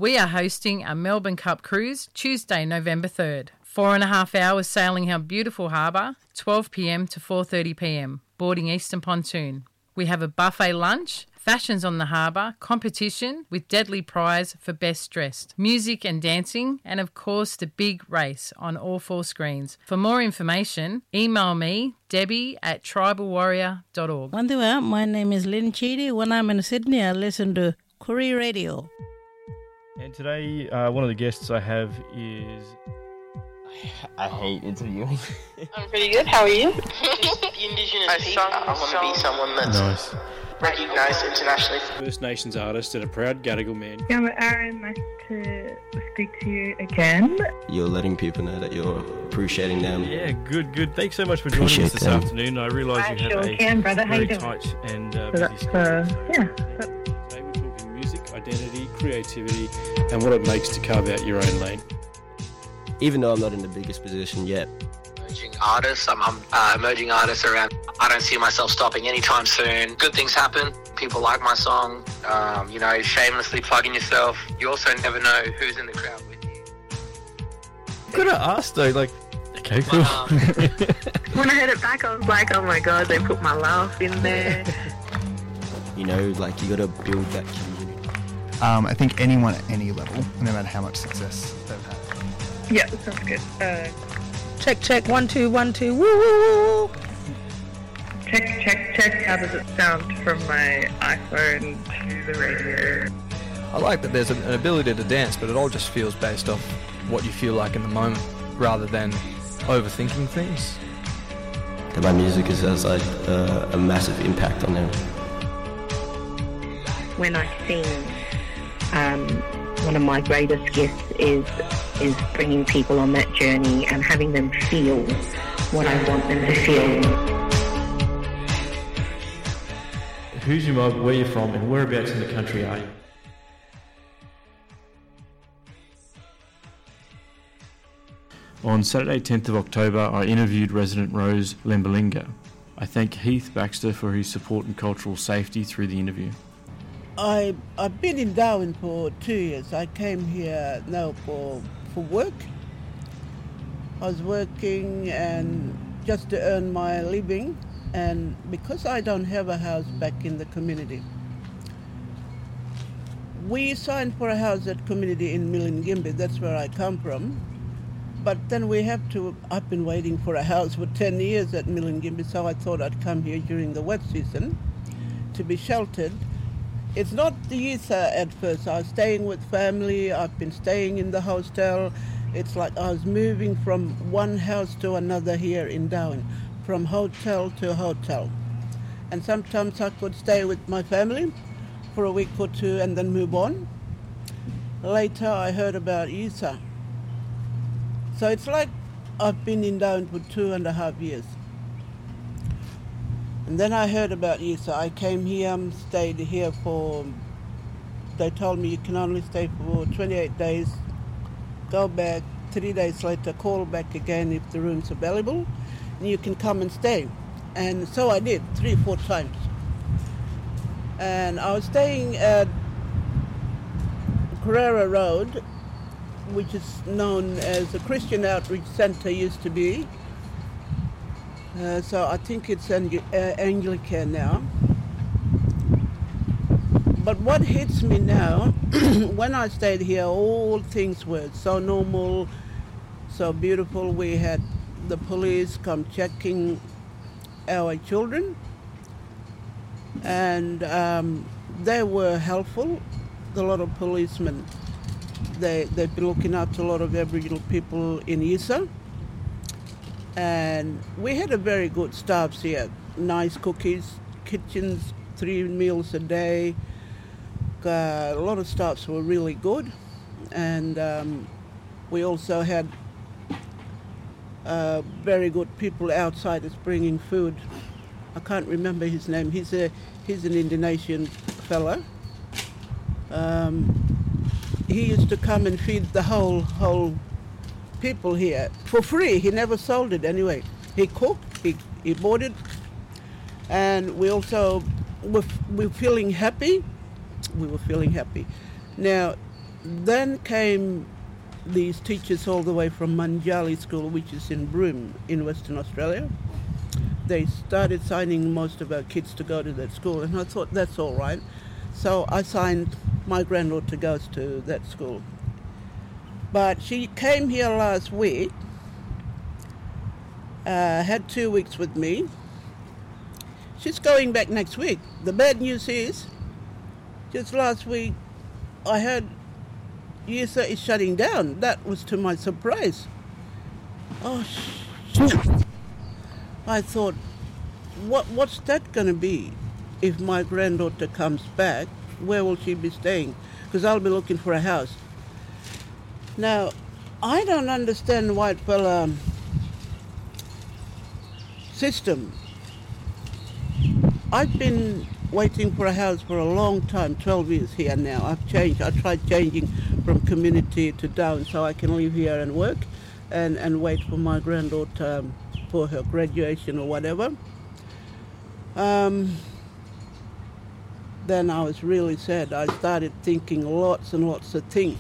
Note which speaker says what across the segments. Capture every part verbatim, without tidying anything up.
Speaker 1: We are hosting a Melbourne Cup cruise Tuesday, November third. Four and a half hours sailing our beautiful harbour, twelve p m to four thirty p m, boarding Eastern Pontoon. We have a buffet lunch, fashions on the harbour, competition with deadly prize for best dressed, music and dancing, and of course the big race on all four screens. For more information, email me, Debbie at tribal warrior dot org.
Speaker 2: Wandiwa, my name is Lynn Cheedy. When I'm in Sydney, I listen to Koori Radio.
Speaker 3: And today, uh, one of the guests I have is...
Speaker 4: I hate interviewing.
Speaker 5: I'm pretty good. How are you?
Speaker 6: Indigenous people. I want to be someone that's
Speaker 3: nice.
Speaker 6: recognised internationally.
Speaker 3: First Nations artist and a proud Gadigal man.
Speaker 7: Yeah, Aaron, nice to speak to you again.
Speaker 4: You're letting people know that you're appreciating them.
Speaker 3: Yeah, good, good. Thanks so much for joining
Speaker 4: Appreciate
Speaker 3: us this
Speaker 4: them.
Speaker 3: afternoon. I realise
Speaker 7: I
Speaker 3: you have
Speaker 7: sure
Speaker 3: a
Speaker 7: can, brother. How
Speaker 3: very
Speaker 7: you doing?
Speaker 3: tight and uh,
Speaker 7: So
Speaker 3: busy
Speaker 7: that's, uh, yeah. That's
Speaker 3: Today we're talking music, identity, creativity, and what it makes to carve out your own lane.
Speaker 4: Even though I'm not in the biggest position yet.
Speaker 6: Emerging artists. I'm, I'm uh, emerging artists around. I don't see myself stopping anytime soon. Good things happen. People like my song. Um, you know, shamelessly plugging yourself. You also never know who's in the crowd with you.
Speaker 3: Could I ask though, like, okay, cool.
Speaker 6: But, um,
Speaker 7: when I heard it back, I was like, oh my god, they put my laugh in there.
Speaker 4: You know, like you got to build that community.
Speaker 8: Um, I think anyone at any level, no matter how much success they've had.
Speaker 7: Yeah, that sounds good. Uh,
Speaker 2: Check, check, one, two, one, two, woo, woo, woo.
Speaker 7: check, check, check. How does it sound from my iPhone to the radio?
Speaker 9: I like that there's an ability to dance, but it all just feels based off what you feel like in the moment, rather than overthinking things.
Speaker 4: That my music is, has like uh, a massive impact on them.
Speaker 10: When I sing, um, one of my greatest gifts is is bringing people on that journey and having them feel what I want them to feel.
Speaker 3: Who's your mob, where you're from, and whereabouts in the country are you? On Saturday tenth of October, I interviewed resident Rose Lembalinga. I thank Heath Baxter for his support and cultural safety through the interview.
Speaker 11: I, I've been in Darwin for two years. I came here now for, for work. I was working and just to earn my living, and because I don't have a house back in the community. We signed for a house at community in Milingimbi, that's where I come from. But then we have to, I've been waiting for a house for ten years at Milingimbi, so I thought I'd come here during the wet season to be sheltered. It's not the Yisa at first. I was staying with family. I've been staying in the hostel. It's like I was moving from one house to another here in Darwin, from hotel to hotel. And sometimes I could stay with my family for a week or two and then move on. Later I heard about Yisa. So it's like I've been in Darwin for two and a half years. And then I heard about Yisa. I came here, stayed here for, they told me you can only stay for twenty-eight days, go back, three days later call back again if the room's available, and you can come and stay. And so I did, three, four times. And I was staying at Carrera Road, which is known as a Christian Outreach Centre used to be. Uh, so I think it's Ang- uh, Anglican now. But what hits me now, when I stayed here, all things were so normal, so beautiful. We had the police come checking our children, and um, they were helpful. A lot of policemen, they, they've been looking after a lot of Aboriginal people in Yisa. And we had a very good staff here, nice cookies, kitchens, three meals a day. Uh, a lot of staffs were really good. And um, we also had uh, very good people outsiders bringing food. I can't remember his name. He's a he's an Indonesian fella. Um, he used to come and feed the whole whole people here for free. He never sold it anyway. He cooked, he, he bought it, and we also were, we were feeling happy. We were feeling happy. Now, then came these teachers all the way from Manjali School, which is in Broome in Western Australia. They started signing most of our kids to go to that school, and I thought that's all right. So I signed my granddaughter goes to that school. But she came here last week, uh, had two weeks with me. She's going back next week. The bad news is, just last week, I heard Yisa is shutting down. That was to my surprise. Oh, shit. I thought, what what's that going to be if my granddaughter comes back? Where will she be staying? Because I'll be looking for a house. Now, I don't understand white fella system. I've been waiting for a house for a long time, twelve years here now. I've changed. I tried changing from community to down so I can live here and work and, and wait for my granddaughter um, for her graduation or whatever. Um, then I was really sad. I started thinking lots and lots of things.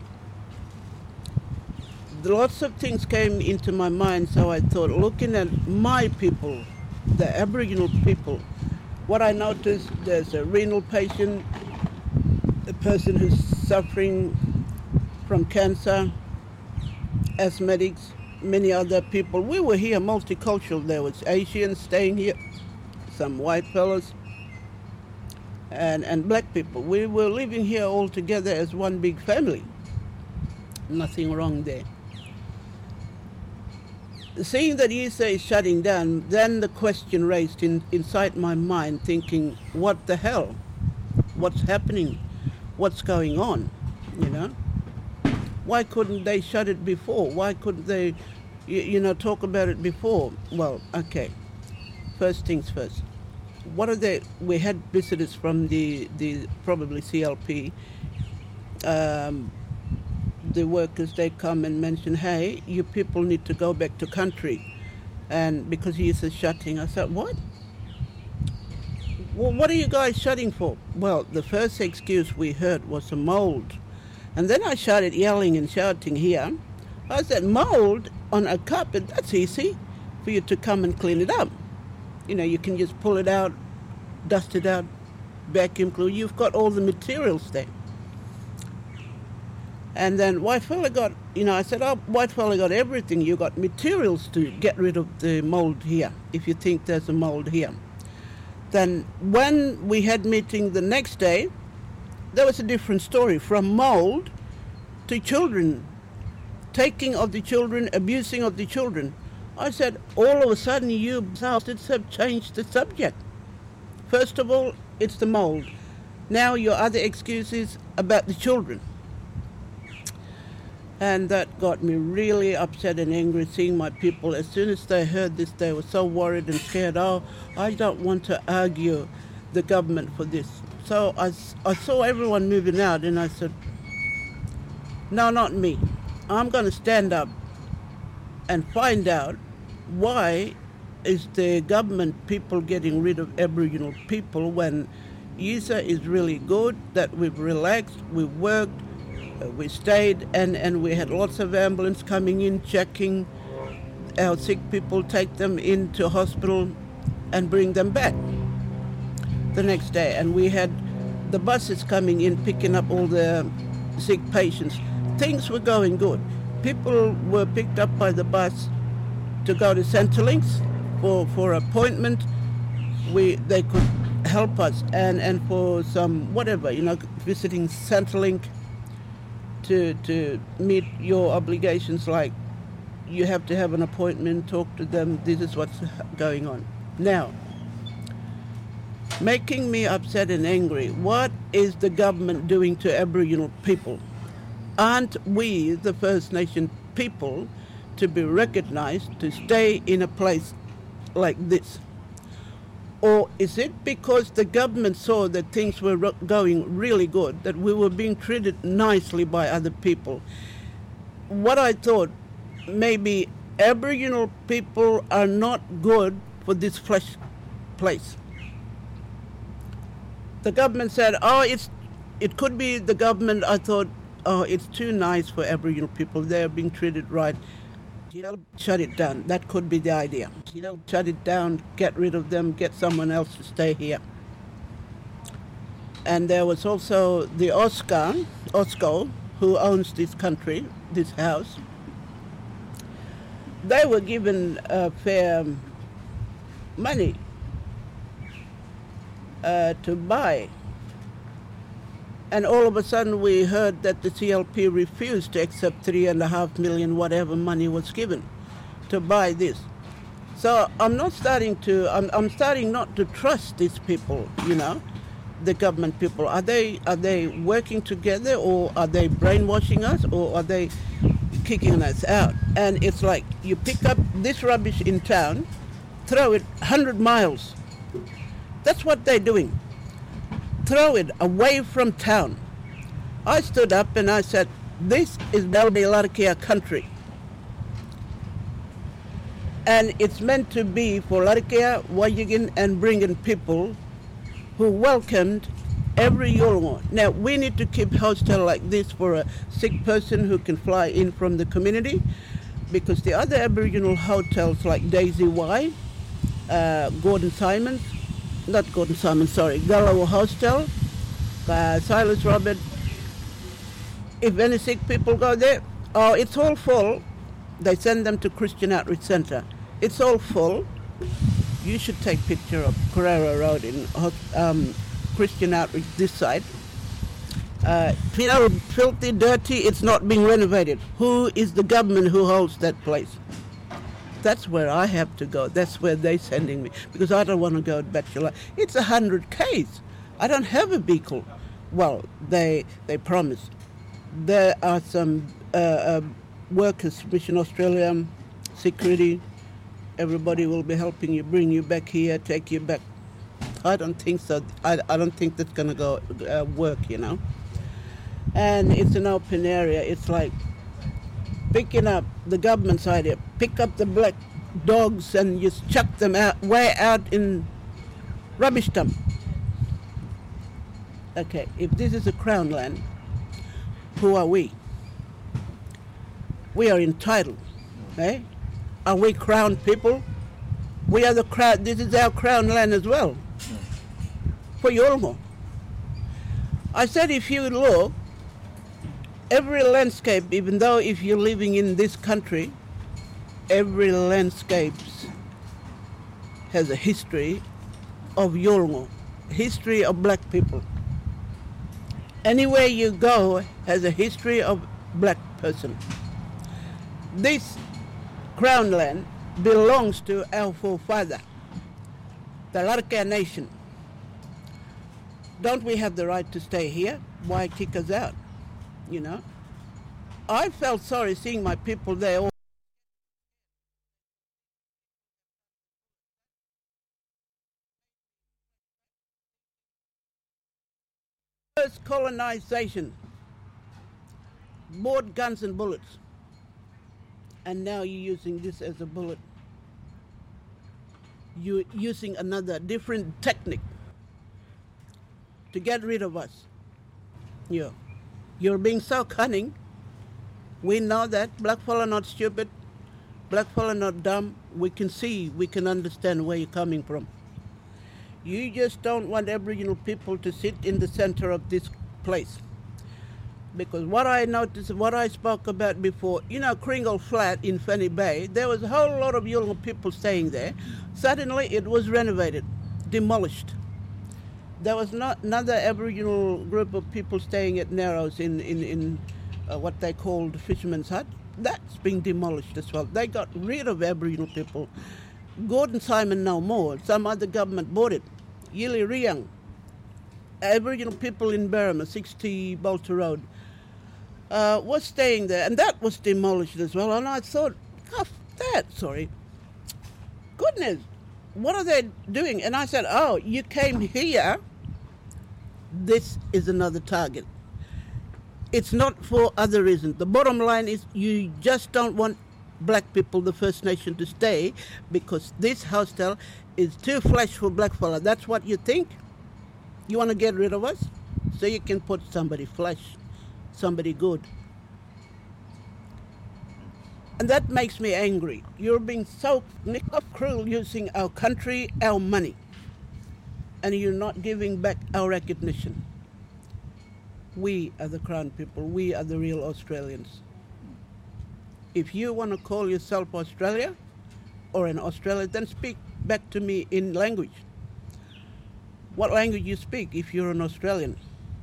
Speaker 11: Lots of things came into my mind, so I thought, looking at my people, the Aboriginal people, what I noticed, there's a renal patient, a person who's suffering from cancer, asthmatics, many other people. We were here multicultural. There was Asians staying here, some white fellas, and, and black people. We were living here all together as one big family. Nothing wrong there. Seeing that Yisa is shutting down, then the question raised in, inside my mind, thinking, what the hell? What's happening? What's going on? You know? Why couldn't they shut it before? Why couldn't they, you, you know, talk about it before? Well, okay. First things first. What are they? We had visitors from the, the probably C L P. Um, the workers, they come and mention, hey, you people need to go back to country. And because he is shutting, I said, what? Well, what are you guys shutting for? Well, the first excuse we heard was a mold. And then I started yelling and shouting here. I said, mold on a carpet, that's easy for you to come and clean it up. You know, you can just pull it out, dust it out, vacuum clean. You've got all the materials there. And then white fella got, you know, I said, oh, white fella got everything. You got materials to get rid of the mold here, if you think there's a mold here. Then when we had meeting the next day, there was a different story, from mold to children, taking of the children, abusing of the children. I said, all of a sudden you bastards have changed the subject. First of all, it's the mold. Now your other excuse is about the children. And that got me really upset and angry, seeing my people. As soon as they heard this, they were so worried and scared. Oh, I don't want to argue the government for this. So I, I saw everyone moving out, and I said, no, not me. I'm going to stand up and find out why is the government people getting rid of Aboriginal people when Yisa is really good, that we've relaxed, we've worked, we stayed, and, and we had lots of ambulance coming in, checking our sick people, take them into hospital and bring them back the next day. And we had the buses coming in, picking up all the sick patients. Things were going good. People were picked up by the bus to go to Centrelink for, for appointment. We they could help us, and, and for some whatever, you know, visiting Centrelink, to to meet your obligations, like you have to have an appointment, talk to them, this is what's going on. Now, making me upset and angry, what is the government doing to Aboriginal people? Aren't we, the First Nation people, to be recognised to stay in a place like this? Or is it because the government saw that things were going really good, that we were being treated nicely by other people? What I thought, maybe Aboriginal people are not good for this flesh place. The government said, oh, it's, it could be the government. I thought, oh, it's too nice for Aboriginal people. They're being treated right. You know, shut it down. That could be the idea. You know, shut it down, get rid of them, get someone else to stay here. And there was also the Oscar, Osco, who owns this country, this house. They were given uh, fair money uh, to buy. And all of a sudden we heard that the C L P refused to accept three and a half million, whatever money was given, to buy this. So I'm not starting to, I'm, I'm starting not to trust these people, you know, the government people. Are they, are they working together, or are they brainwashing us, or are they kicking us out? And it's like you pick up this rubbish in town, throw it one hundred miles. That's what they're doing. Throw it away from town. I stood up and I said, this is Dalby Larkia country. And it's meant to be for Larkia, Wajigin and Bringen people who welcomed every Yolngu. Now, we need to keep hostel like this for a sick person who can fly in from the community, because the other Aboriginal hotels like Daisy Y, uh, Gordon Simons, not Gordon Simon, sorry, Galawa Hostel, uh, Silas Robert. If any sick people go there, oh, it's all full. They send them to Christian Outreach Centre. It's all full. You should take picture of Carrera Road in um, Christian Outreach this side. Uh, filthy, dirty, it's not being renovated. Who is the government who holds that place? That's where I have to go. That's where they're sending me, because I don't want to go to Bachelor. It's one hundred kays. I don't have a vehicle. Well, they they promised. There are some uh, uh, workers, Mission Australia, security. Everybody will be helping you, bring you back here, take you back. I don't think so. I, I don't think that's going to go uh, work, you know. And it's an open area. It's like picking up the government's idea, pick up the black dogs and just chuck them out, way out in rubbish dump. Okay, if this is a crown land, who are we? We are entitled, eh? Are we crown people? We are the crown. This is our crown land as well, for Yolngu. I said, if you look, every landscape, even though if you're living in this country, every landscape has a history of Yolngu, history of black people. Anywhere you go has a history of black person. This crown land belongs to our forefather, the Larkia nation. Don't we have the right to stay here? Why kick us out? You know, I felt sorry seeing my people there. All first colonization, bought guns and bullets, and now you're using this as a bullet. You're using another different technique to get rid of us. Yeah. You're being so cunning. We know that. Black fella not stupid. Black fella not dumb. We can see, we can understand where you're coming from. You just don't want Aboriginal people to sit in the center of this place. Because what I noticed, what I spoke about before, you know, Kringle Flat in Fanny Bay, there was a whole lot of Yolngu people staying there. Suddenly it was renovated, demolished. There was not another Aboriginal group of people staying at Narrows in, in, in uh, what they called Fisherman's Hut. That's being demolished as well. They got rid of Aboriginal people. Gordon Simon no more. Some other government bought it. Yili Riang. Aboriginal people in Berrima, sixty Bolter Road, uh, was staying there. And that was demolished as well. And I thought, oh, that, sorry. Goodness. What are they doing? And I said, oh, you came here. This is another target. It's not for other reasons. The bottom line is you just don't want black people, the First Nation, to stay because this hostel is too flesh for black fella. That's what you think? You want to get rid of us? So you can put somebody flesh, somebody good. And that makes me angry. You're being so cruel using our country, our money, and you're not giving back our recognition. We are the Crown people. We are the real Australians. If you want to call yourself Australia or an Australian, then speak back to me in language. What language you speak if you're an Australian?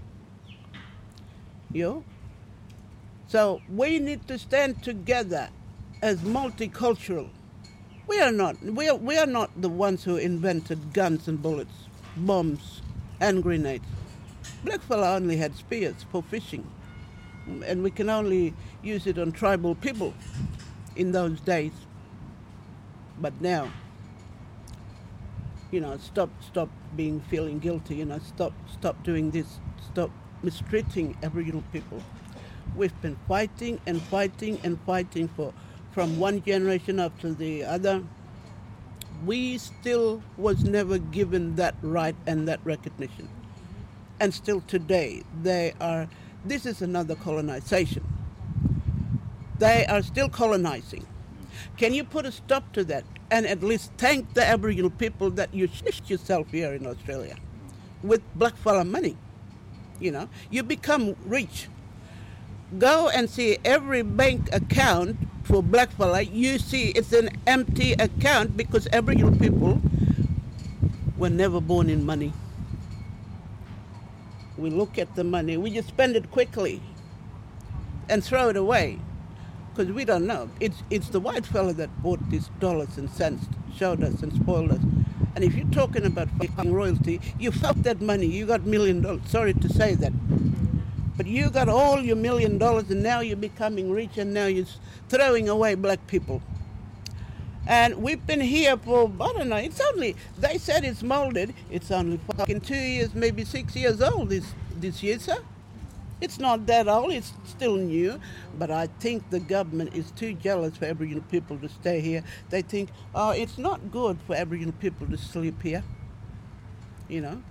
Speaker 11: You know? So we need to stand together as multicultural. We are not. We are, we are not the ones who invented guns and bullets, bombs and grenades. Blackfella only had spears for fishing, and we can only use it on tribal people in those days. But now, you know, stop, stop being feeling guilty. You know, stop, stop doing this. Stop mistreating Aboriginal people. We've been fighting and fighting and fighting for from one generation up to the other. We still was never given that right and that recognition. And still today, they are, this is another colonization. They are still colonizing. Can you put a stop to that and at least thank the Aboriginal people that you shished yourself here in Australia with blackfella money? You know, you become rich. Go and see every bank account for blackfella. You see it's an empty account because Aboriginal people were never born in money. We look at the money, we just spend it quickly and throw it away because we don't know. It's it's the white fella that bought these dollars and cents, showed us and spoiled us. And if you're talking about fucking royalty, you felt that money, you got million dollars. Sorry to say that. But you got all your million dollars and now you're becoming rich and now you're throwing away black people. And we've been here for, I don't know, it's only, they said it's molded, it's only fucking two years, maybe six years old this, this year, sir. It's not that old, it's still new, but I think the government is too jealous for Aboriginal people to stay here. They think, oh, it's not good for Aboriginal people to sleep here, you know.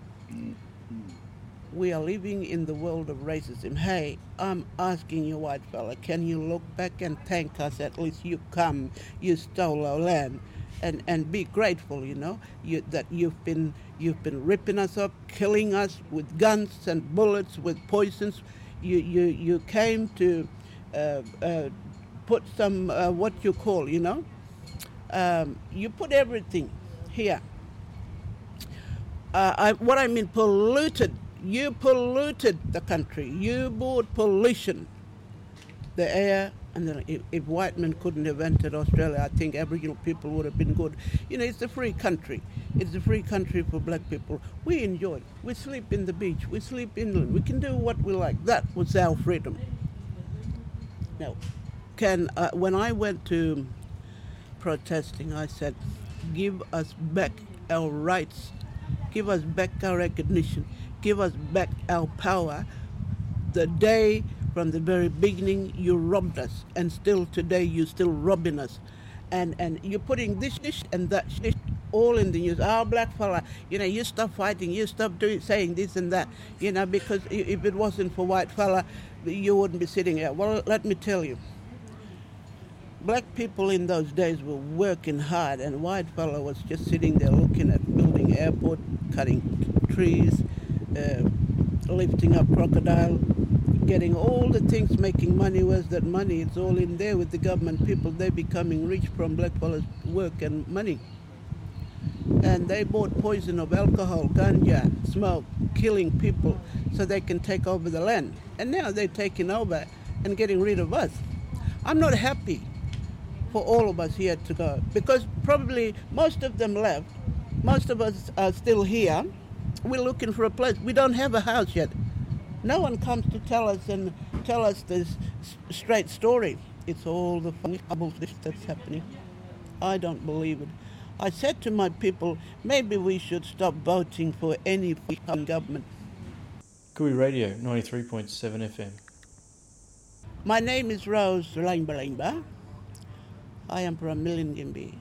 Speaker 11: We are living in the world of racism. Hey, I'm asking you, white fella, can you look back and thank us? At least you come, you stole our land, and, and be grateful, you know, you, that you've been you've been ripping us up, killing us with guns and bullets, with poisons. You you you came to uh, uh, put some uh, what you call, you know, um, you put everything here. Uh, I, what I mean, polluted. You polluted the country. You brought pollution, the air, and then if, if white men couldn't have entered Australia, I think Aboriginal people would have been good. You know, it's a free country. It's a free country for black people. We enjoy it. We sleep in the beach. We sleep inland. We can do what we like. That was our freedom. Now, can uh, when I went to protesting, I said, give us back our rights. Give us back our recognition. Give us back our power. The day from the very beginning you robbed us, and still today you're still robbing us. And and you're putting this shit and that shit all in the news. Oh, black fella, you know, you stop fighting, you stop doing, saying this and that, you know, because if it wasn't for white fella, you wouldn't be sitting here. Well, let me tell you, black people in those days were working hard, and white fella was just sitting there looking at building airport, cutting trees, Uh, lifting up crocodile, getting all the things, making money. Where's that money? It's all in there with the government people. They're becoming rich from black fellas' work and money. And they bought poison of alcohol, ganja, smoke, killing people so they can take over the land. And now they're taking over and getting rid of us. I'm not happy for all of us here to go because probably most of them left. Most of us are still here. We're looking for a place. We don't have a house yet. No one comes to tell us and tell us this straight story. It's all the funny bullshit that's happening. I don't believe it. I said to my people, maybe we should stop voting for any government.
Speaker 3: Koori Radio, ninety-three point seven F M.
Speaker 11: My name is Rose Langbalingba. I am from Milingimbi.